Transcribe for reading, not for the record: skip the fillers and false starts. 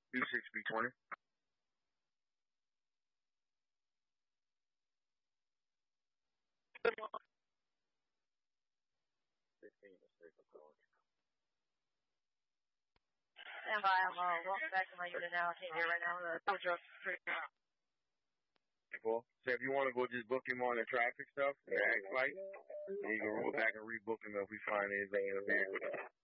26B20. Stand by, I'm walking back to my unit now. I can't get right now. Tow truck. Cool. So if you want to go just book him on the traffic stuff, the ag flight, then you can go back and rebook him if we find anything in the vehicle.